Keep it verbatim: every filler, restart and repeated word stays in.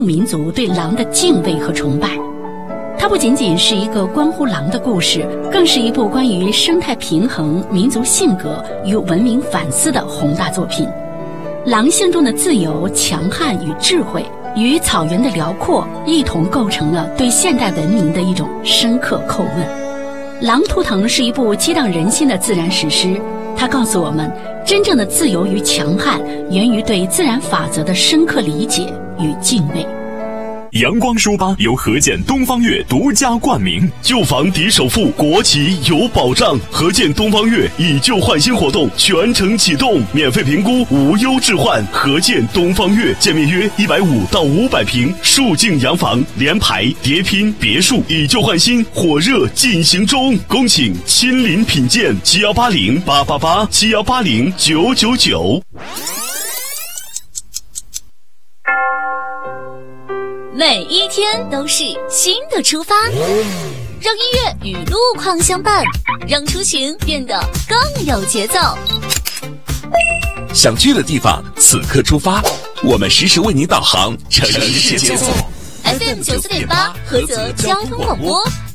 民族对狼的敬畏和崇拜。它不仅仅是一个关乎狼的故事，更是一部关于生态平衡、民族性格与文明反思的宏大作品。狼性中的自由、强悍与智慧，与草原的辽阔一同构成了对现代文明的一种深刻叩问。《狼图腾》是一部激荡人心的自然史诗，它告诉我们，真正的自由与强悍源于对自然法则的深刻理解与敬畏。 阳光书吧由何健东方悦独家冠名，旧房抵首付，国企有保障。何健东方悦以旧换新活动全程启动，免费评估，无忧置换。何健东方悦，建面约一百五到五百平，数境洋房、联排、叠拼、别墅，以旧换新，火热进行中。恭请亲临品鉴，七幺八零八八八，七幺八零九九九。 每一天都是新的出发，让音乐与路况相伴，让出行变得更有节奏。 想去的地方，此刻出发，我们实时为您导航城市节奏。 F M 九四点八，菏泽交通广播。